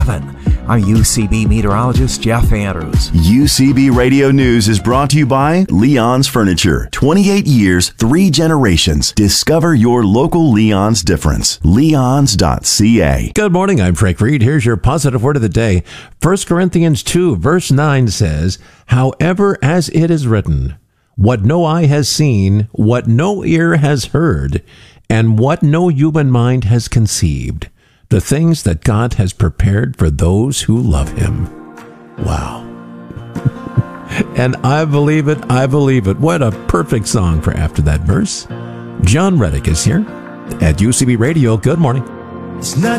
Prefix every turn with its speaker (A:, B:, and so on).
A: I'm UCB meteorologist Jeff Andrews.
B: UCB Radio News is brought to you by Leon's Furniture. 28 years, 3 generations. Discover your local Leon's difference. Leons.ca.
C: Good morning, I'm Frank Reed. Here's your positive word of the day. 1 Corinthians 2, verse 9 says, "However, as it is written, what no eye has seen, what no ear has heard, and what no human mind has conceived, the things that God has prepared for those who love him." Wow. And I believe it, I believe it. What a perfect song for after that verse. John Reddick is here at UCB Radio. Good morning.
D: It's not